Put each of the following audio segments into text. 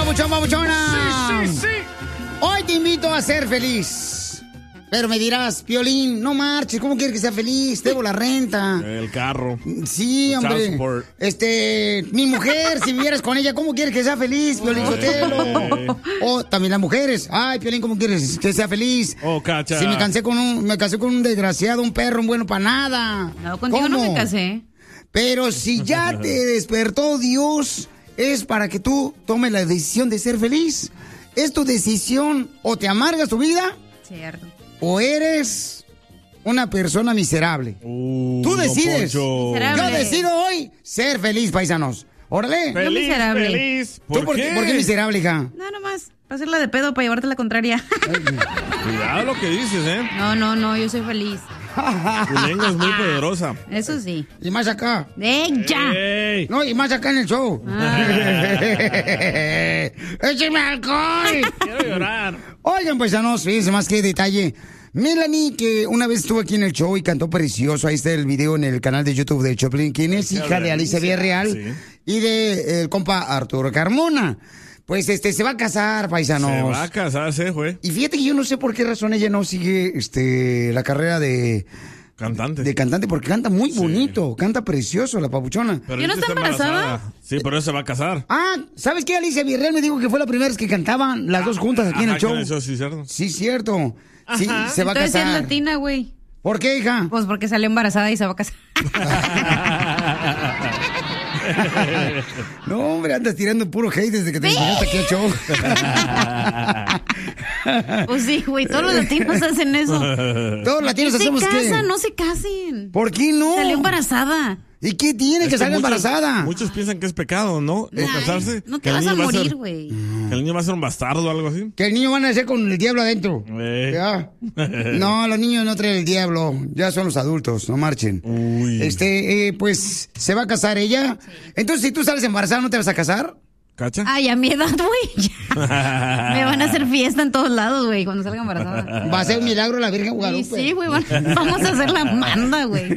papuchón, papuchona. Sí. Hoy te invito a ser feliz. Pero me dirás, Piolín, no marches, ¿cómo quieres que sea feliz? Debo la renta. El carro. Sí, hombre. Mi mujer, si vivieras con ella, ¿cómo quieres que sea feliz, Piolín Sotelo? O también las mujeres. Ay, Piolín, ¿cómo quieres que sea feliz? Oh, Cacha. Si me casé con un desgraciado, un perro, un bueno para nada. No, contigo ¿Cómo? no me casé. Pero si ya te despertó Dios, es para que tú tomes la decisión de ser feliz. Es tu decisión, o te amargas tu vida. Cierto. O eres una persona miserable. Tú decides. Yo decido hoy ser feliz, paisanos. Órale. Feliz, miserable. feliz. ¿Por qué miserable, hija? No, nomás. Para hacerla de pedo, para llevarte la contraria. Cuidado lo que dices, ¿eh? No, yo soy feliz. Tu lengua es muy poderosa. Eso sí. Y más acá. ¡Ya! Ey. No, y más acá en el show. ¡Écheme alcohol! Quiero llorar. Oigan, paisanos, fíjense más que detalle. Melanie, que una vez estuvo aquí en el show y cantó precioso. Ahí está el video en el canal de YouTube de Choplin, quien es hija de Alicia Villarreal y de el compa Arturo Carmona. Pues se va a casar, paisanos. Se va a casar, güey. Y fíjate que yo no sé por qué razón ella no sigue la carrera de cantante. De cantante, porque canta muy bonito, canta precioso la papuchona. Pero ¿Yo no está embarazada? Sí, pero ella se va a casar. Ah, ¿sabes qué? Alicia Villarreal me dijo que fue la primera vez que cantaban las dos juntas aquí en el show. Sí, cierto. Sí, cierto. Sí, se va a Entonces casar. es latina, güey. ¿Por qué, hija? Pues porque salió embarazada y se va a casar. No, hombre, andas tirando puro hate desde que te enseñaste aquí al show. Pues sí, güey, todos los latinos hacen eso. Todos los latinos hacemos ¿qué? ¿qué? No se casen. ¿Por qué no? Salió embarazada. ¿Y qué tiene que salga embarazada? Muchos piensan que es pecado, ¿no? Casarse. No te vas a morir, güey. Que el niño va a ser un bastardo o algo así. Que el niño van a nacer con el diablo adentro. Ya. No, los niños no traen el diablo. Ya son los adultos, no marchen. Uy. Pues se va a casar ella. Sí. Entonces, si tú sales embarazada, ¿no te vas a casar? ¿Cacha? Ay, a mi edad, güey. Me van a hacer fiesta en todos lados, güey, cuando salga embarazada. Va a ser un milagro la Virgen Guadalupe. Sí, güey, vamos a hacer la manda, güey.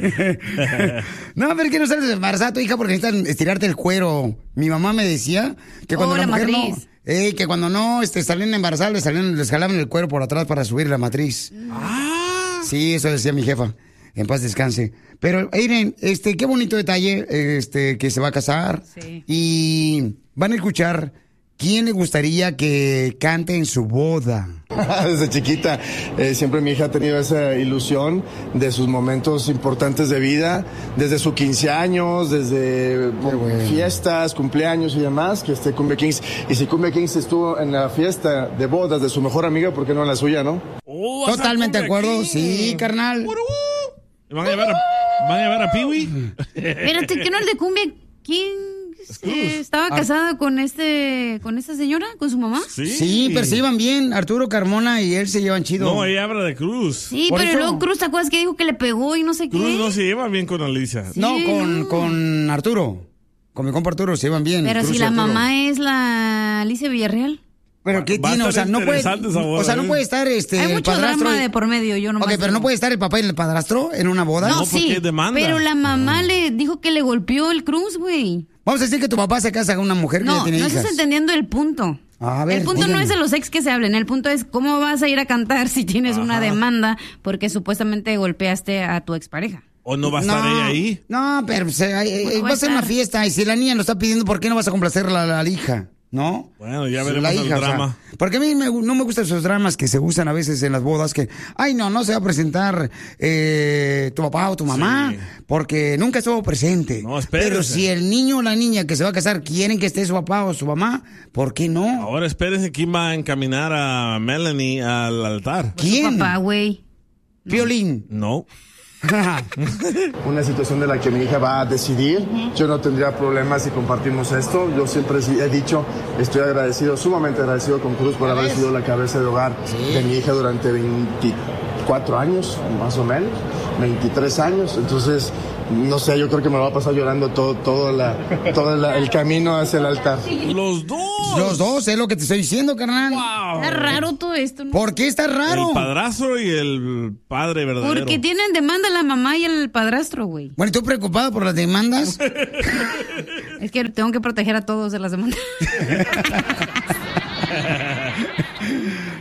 No, pero es que no sales embarazada tu hija porque necesitan estirarte el cuero. Mi mamá me decía que cuando la mujer matriz. que cuando no salían embarazadas, les jalaban el cuero por atrás para subir la matriz. Sí, eso decía mi jefa. En paz descanse. Pero, Irene, qué bonito detalle, que se va a casar. Sí. Y van a escuchar quién le gustaría que cante en su boda. Desde chiquita, siempre mi hija ha tenido esa ilusión de sus momentos importantes de vida, desde sus 15 años, desde fiestas, cumpleaños y demás, que esté Cumbia Kings. Y si Cumbia Kings estuvo en la fiesta de bodas de su mejor amiga, ¿por qué no en la suya, no? Totalmente de acuerdo, sí, carnal. ¿Van a llevar a Pee-wee? Espérate, ¿que no el de Cumbia? ¿Quién estaba casada con esta señora? ¿Con su mamá? Sí, pero se llevan bien. Arturo Carmona y él se llevan chido. No, ella habla de Cruz. Sí, pero luego Cruz, ¿te acuerdas que dijo que le pegó y no sé qué? Cruz no se lleva bien con Alicia. Sí, no, con Arturo. Con mi compa Arturo se llevan bien. Pero Cruz si la mamá es la Alicia Villarreal. Pero ¿qué tiene? O sea, no puede estar hay mucho drama de por medio, yo no. Ok, pero no puede estar el papá y el padrastro en una boda. No, sí, pero la mamá le dijo que le golpeó el Cruz, güey. Vamos a decir que tu papá se casa con una mujer que ya tiene hijas. No estás entendiendo el punto. A ver, el punto no es de los ex que se hablen, el punto es cómo vas a ir a cantar si tienes una demanda porque supuestamente golpeaste a tu expareja. ¿O no va a estar ella ahí? No, pero va a ser una fiesta y si la niña lo está pidiendo, ¿por qué no vas a complacer a la hija? ¿No? Bueno, ya veremos el drama. O sea, porque a mí no me gustan esos dramas que se usan a veces en las bodas, que, no se va a presentar tu papá o tu mamá, porque nunca estuvo presente. No, espérese. Pero si el niño o la niña que se va a casar quieren que esté su papá o su mamá, ¿por qué no? Ahora espérese quién va a encaminar a Melanie al altar. ¿Quién? Su papá, güey. Piolín. No. Una situación de la que mi hija va a decidir. Yo no tendría problemas si compartimos esto. Yo siempre he dicho, estoy agradecido, sumamente agradecido con Cruz por haber sido la cabeza de hogar de mi hija durante 24 años, más o menos, 23 años. Entonces, no sé, yo creo que me va a pasar llorando todo el camino hacia el altar. Los dos. Los dos, es lo que te estoy diciendo, carnal. Wow. Está raro todo esto, ¿no? ¿Por qué está raro? El padrastro y el padre verdadero. Porque tienen demanda la mamá y el padrastro, güey. Bueno, ¿tú preocupado por las demandas? Es que tengo que proteger a todos de las demandas.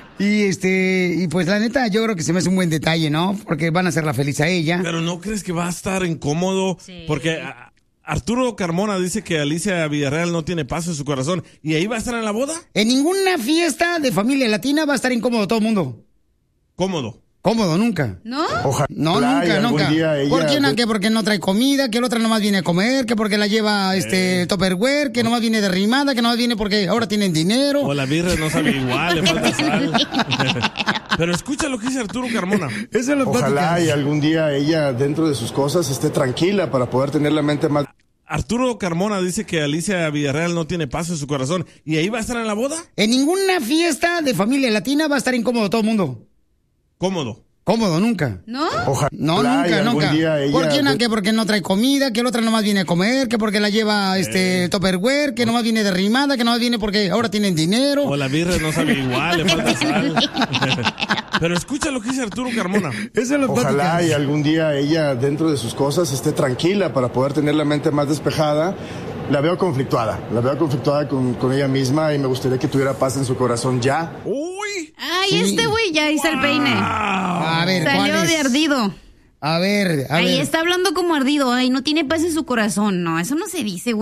Y pues la neta, yo creo que se me hace un buen detalle, ¿no? Porque van a hacerla feliz a ella. Pero ¿no crees que va a estar incómodo? Sí. Porque Arturo Carmona dice que Alicia Villarreal no tiene paz en su corazón. ¿Y ahí va a estar en la boda? En ninguna fiesta de familia latina va a estar incómodo todo el mundo. ¿Cómodo? Cómodo, nunca. ¿No? Ojalá. No, nunca. ¿Por qué? Que porque no trae comida, que la otra nomás viene a comer, que porque la lleva Tupperware, que nomás viene derrimada, que nomás viene porque ahora tienen dinero. O la birra no sabe igual, le falta sal. Pero escucha lo que dice Arturo Carmona. Eso es lo Ojalá y algún día ella, dentro de sus cosas, esté tranquila para poder tener la mente más... Arturo Carmona dice que Alicia Villarreal no tiene paz en su corazón. ¿Y ahí va a estar en la boda? En ninguna fiesta de familia latina va a estar incómodo todo el mundo. ¿Cómodo? Cómodo, nunca. ¿No? Ojalá. No, nunca. ¿Por qué? Que porque no trae comida, que la otra nomás viene a comer, que porque la lleva Tupperware, que nomás viene derrimada, que nomás viene porque ahora tienen dinero. O la birra no sabe igual, le falta sal. Pero escucha lo que dice Arturo Carmona. Eso es lo Ojalá y algún día ella, dentro de sus cosas, esté tranquila para poder tener la mente más despejada. La veo conflictuada con ella misma y me gustaría que tuviera paz en su corazón ya. ¡Uy! Ay, sí. Güey ya hizo el peine. A ver, salió de ardido. A ver. Ahí está hablando como ardido. Ay, no tiene paz en su corazón. No, eso no se dice, güey.